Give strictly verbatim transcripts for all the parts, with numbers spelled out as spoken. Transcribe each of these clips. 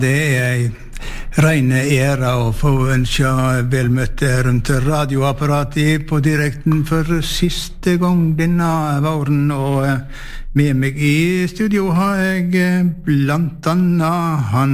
Det er en ren ære å få ønske velmøtte rundt radioapparatet på direkten for siste gang denne våren, og med meg i studio har jeg blant annet han...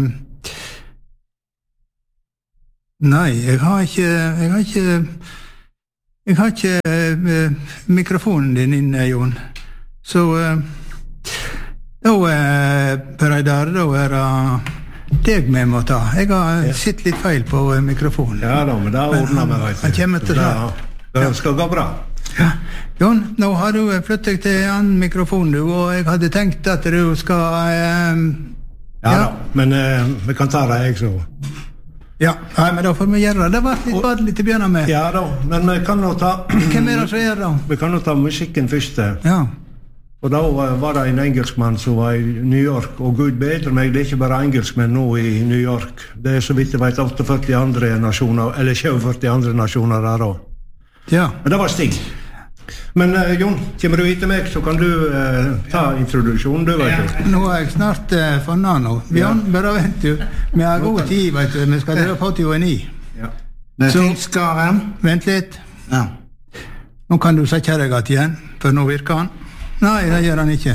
Nei, jeg har ikke... Jeg har ikke... Jeg har ikke mikrofonen din inne, Jon. Så... Da, Per Eidar, da er det... deg vi må ta. Jeg har ja. Sett litt feil på mikrofonen. Ja da, men det ordner meg vet du. Han kommer til det. Det skal gå bra. Ja. Jon, nå har du flyttet deg til en mikrofon, du, og jeg hadde tenkt at du skal... Eh, ja, ja da, men eh, vi kan ta det, jeg så. Ja, nei, men da får vi gjøre det. Det var litt badelig til å begynne med. Ja da, men vi kan nå ta... Hvem er det som gjør det? Vi kan nå ta musikken først. Ja. Og da var det en engelskmann som var i New York, og Gud bedre meg, det er ikke bare engelskmenn nå i New York. Det er så vidt jeg vet førtiåtte andre nasjoner, eller førtiåtte andre nasjoner der også. Ja. Men det var Stig. Men uh, Jon, kommer du hit til meg, så kan du uh, ta introduksjonen, du vet du. Ja. Nå er jeg snart uh, funnet nå. Bjørn, ja. Bare vent du. Vi har god tid, vet du. Vi skal dra på til ni. Ja. Det finnes skaren. Vent litt. Ja. Nå kan du sette deg at igjen, for nå virker han. Nei, det gjør han ikke.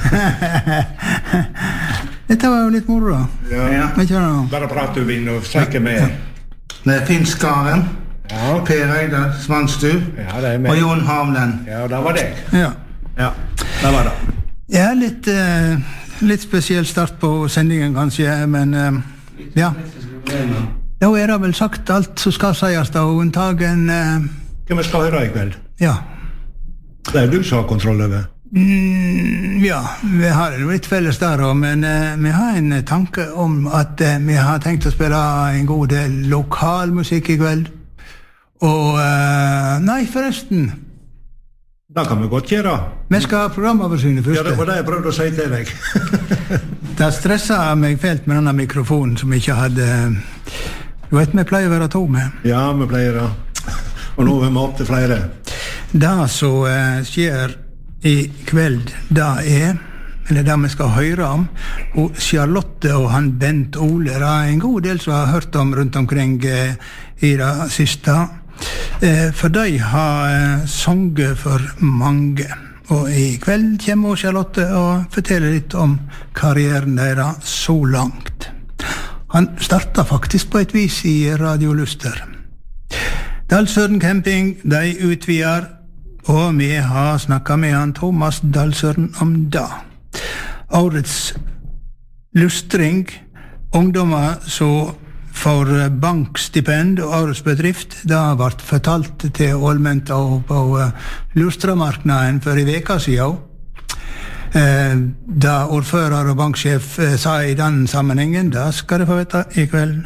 Dette var jo litt moro da. Ja, ja. Bare prat du, Vinn, og sikker med. Det finnes skaren. Ja. Per Eidar Svanstu. Ja, det er med. Og Jon Havlen. Ja, det var det. Ja. Ja, det var det. Ja, litt, uh, litt spesiell start på sendingen kanskje, men uh, ja. Da er det vel sagt alt som skal sies da, unntagen... Uh, Hva vi skal høre i kveld? Ja. Det er du som har kontroll over. Mm, ja, vi har litt felles der også, men uh, vi har en tanke om at uh, vi har tenkt å spille en god del lokal musikk i kveld. Og, uh, nei, forresten. Det kan vi godt gjøre. Vi skal ha programoversynet først. Ja, det var det jeg prøvde å si til deg. Det stresset meg fælt med denne mikrofonen som ikke hadde... Du vet, vi pleier å være to med. Ja, vi pleier det. Og nå er vi opp til flere. Det som uh, skjer i kveld, det er, eller det vi skal høre om, og Charlotte og han Bent Ole, det er en god del som har hørt om rundt omkring uh, i det siste. Uh, for de har uh, sunget for mange. Og i kveld kommer Charlotte og forteller litt om karrieren deres så langt. Han startet faktisk på et vis i Radio Luster. Dalsøren Camping, de utvider, og vi har snakket med han Thomas Dalsøren om det. Årets lustring, ungdommer som får bankstipend og årets bedrift, det har vært fortalt til Ålmenta og på lustramarknaden for i veka siden. Eh, da ordfører og banksjef eh, sa i den sammenhengen, det skal du få vite i kveld.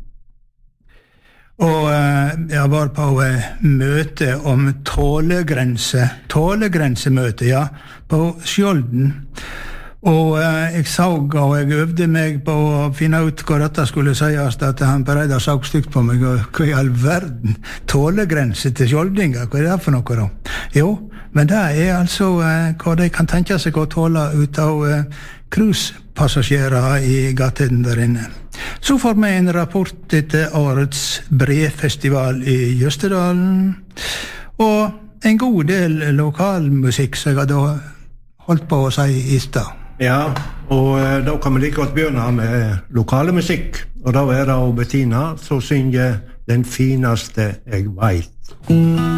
Og eh, jeg var på eh, møte om tålegrense, tålegrensemøte, ja, på Skjolden. Og eh, jeg så, og jeg øvde meg på å finne ut hva dette skulle sies, at han Per Eidar så stygt på meg, og hva i all verden, tålegrense til Skjoldinga, hva er det for noe da? Jo, men det er altså eh, hva de kan tenke seg å tåle ut av eh, cruisepassasjerer i gaten der inne. Så får vi en rapport etter årets brefestival i Jøstedalen, og en god del lokalmusikk som jeg hadde holdt på å si i sted. Ja, og eh, da kan vi like godt begynne med lokale musikk, og da er det Bettina som synger Den fineste jeg vet.